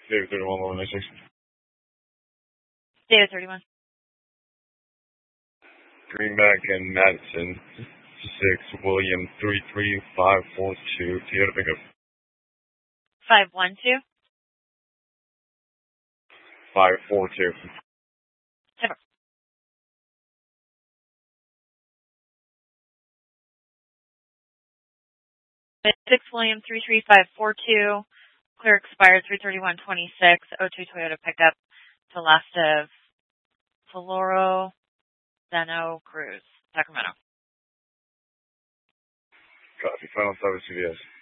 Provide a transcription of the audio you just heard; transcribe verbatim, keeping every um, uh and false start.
David thirty-one, eleven ninety-six. David thirty-one. Greenback and Madison, six, William, three three five four two. Toyota pickup. five one two. five four two. Timber. six, William, three three five four two. Clear expired three thirty-one twenty-six. oh two Toyota pickup to last of Floro Zeno Cruz, Sacramento. Copy. Final service C V S.